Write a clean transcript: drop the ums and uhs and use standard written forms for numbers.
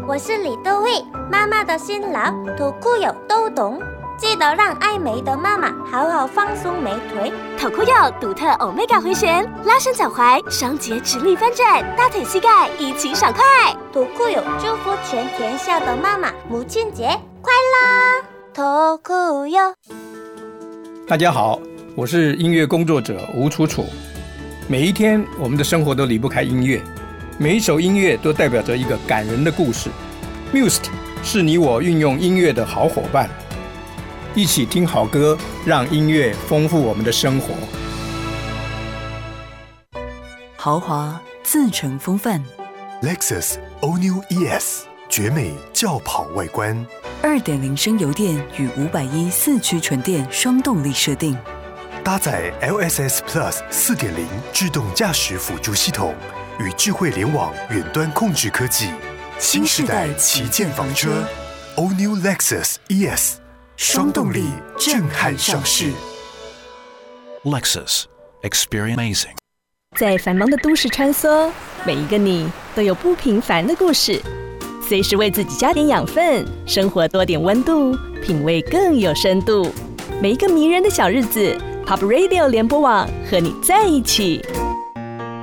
我是李多慧，妈妈的辛劳，土酷友都懂。记得让爱美的妈妈好好放松美腿。 土酷友独特 Omega 回旋，拉伸脚踝，双节直立翻转，大腿膝盖一起爽快。 土酷友祝福全天下的妈妈母亲节快乐！土酷友， 大家好，我是音乐工作者吴楚楚。每一天，我们的生活都离不开音乐，每一首音乐都代表着一个感人的故事。Muse 是你我运用音乐的好伙伴，一起听好歌，让音乐丰富我们的生活。 豪华自成风范 Lexus All New ES 绝美轿跑外观， 2.0 升油电与510四驱纯电双动力设定， 搭载 LSS Plus 4.0 自动驾驶辅助系统与智慧联网远端控制科技，新世代旗舰房车 All New Lexus ES 双动力震撼上市。 Lexus Experience Amazing。 在繁忙的都市穿梭，每一个你都有不平凡的故事。随时为自己加点养分，生活多点温度，品味更有深度。每一个迷人的小日子， Pop Radio 联播网和你在一起。